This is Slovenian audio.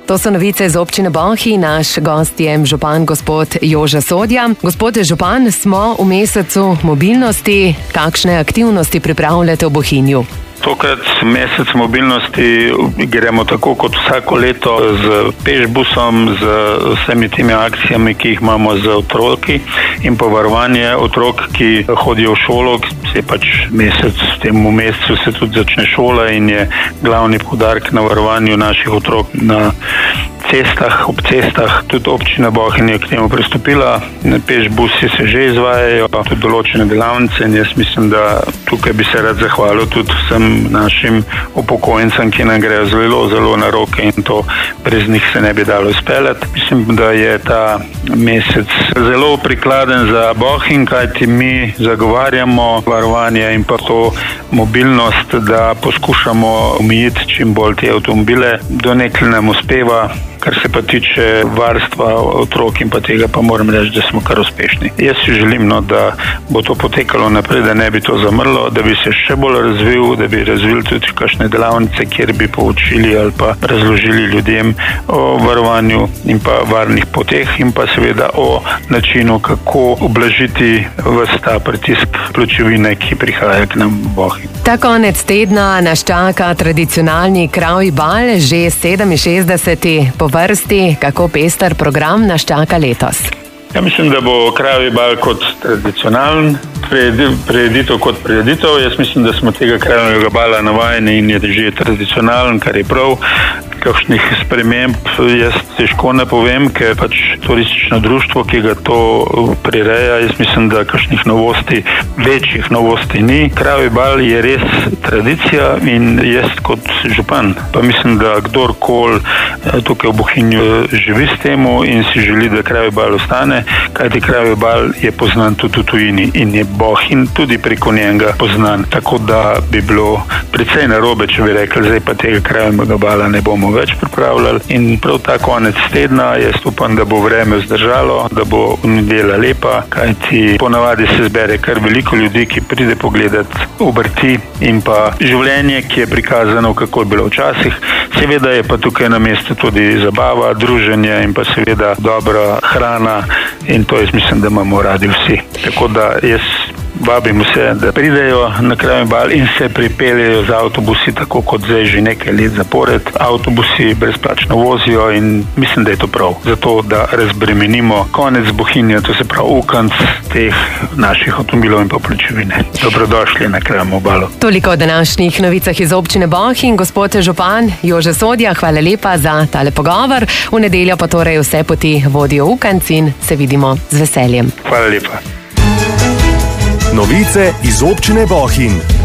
To so novice iz občine Bohinj. Naš gost je župan gospod Jože Sodja. Gospod župan, smo v mesecu mobilnosti. Kakšne aktivnosti pripravljate v Bohinju? Tokrat mesec mobilnosti gremo tako kot vsako leto z pešbusom, z vsemi temi akcijami, ki jih imamo z otroki in pa varovanje otrok, ki hodijo v šolo. Se pač mesec, v tem mesecu se tudi začne šola in je glavni poudarek na varovanju naših otrok na cestah, ob cestah. Tudi občina Bohinj je k temu pristopila. Pešbusi se že izvajajo, tudi določene delavnice in jaz mislim, da tukaj bi se rad zahvalil tudi vsem našim upokojencem, ki nam grejo zelo na roke in to brez njih se ne bi dalo izpeljati. Mislim, da je ta mesec zelo prikladen za Bohinj, kajti mi zagovarjamo varovanje in pa to mobilnost, da poskušamo omejiti čim bolj te avtomobile. Do nekaj nam uspeva. Kar se pa tiče varstva otrok in pa tega, pa moram reči, da smo kar uspešni. Jaz si želim, da bo to potekalo naprej, da ne bi to zamrlo, da bi se še bolj razvil, da bi razvili tudi kakšne delavnice, kjer bi poučili ali pa razložili ljudem o varovanju in pa varnih poteh in pa seveda o načinu, kako ublažiti ves ta pritisk pločevine, ki prihaja k nam v Bohinj. Ta konec tedna nas čaka tradicionalni Kravji bal, že 67. po vrsti. Kako pester program nas čaka letos? Ja, mislim, da bo Kravji bal kot tradicionalen prireditev kot prireditev. Jaz mislim, da smo tega Kravjega bala navajeni in je že tradicionalen, kar je prav. Kakšnih sprememb jaz težko ne povem, ker pač turistično društvo, ki ga to prireja, jaz mislim, da kakšnih novosti, večjih novosti ni. Kravji bal je res tradicija in jaz kot župan, pa mislim, da kdorkoli tukaj v Bohinju živi s temu in si želi, da Kravji bal ostane, kajti Kravji bal je poznan tudi v tujini in je Bohinj tudi preko njega poznan. Tako da bi bilo precej narobe, če bi rekli, zdaj pa tega Kravjega bala ne bomo več pripravljali. In prav ta konec tedna jaz upam, da bo vreme vzdržalo, da bo nedela lepa, kajti ponavadi se zbere kar veliko ljudi, ki pride pogledati obrti in pa življenje, ki je prikazano, kako je bilo včasih. Seveda je pa tukaj na mestu tudi zabava, druženje in pa seveda dobra hrana in to jaz mislim, da imamo radi vsi. Tako da jaz vabim vse, da pridejo na Kravji bal in se pripeljejo z avtobusi, tako kot zdaj že nekaj let zapored. Avtobusi brezplačno vozijo in mislim, da je to prav. Zato, da razbremenimo konec Bohinja, to se pravi ukanc teh naših avtomobilov in pa pločevine. Dobrodošli na Kravjem balu. Toliko o današnjih novicah iz občine Bohinj. Gospod župan Jože Sodja, hvala lepa za tale pogovor. V nedeljo pa torej vse poti vodijo ukanc in se vidimo z veseljem. Hvala lepa. Novice iz občine Bohinj.